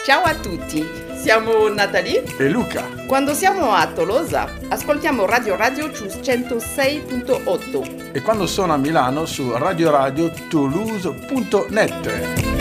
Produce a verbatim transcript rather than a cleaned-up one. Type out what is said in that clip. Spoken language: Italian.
Ciao a tutti, siamo Natalie e Luca. Quando siamo a Tolosa ascoltiamo Radio Radio su centosei virgola otto e quando sono a Milano su radio radio toulouse punto net.